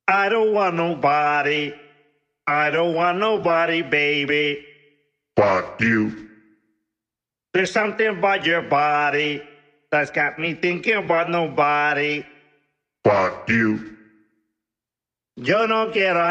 I don't want nobody. I don't want nobody, baby. Fuck you. There's something about your body that's got me thinking about nobody. Fuck you. Yo no quiero